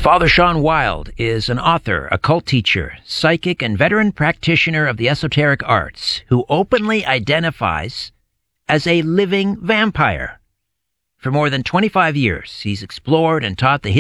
Father Sean Wild is an author, occult teacher, psychic, and veteran practitioner of the esoteric arts who openly identifies as a living vampire. For more than 25 years, he's explored and taught the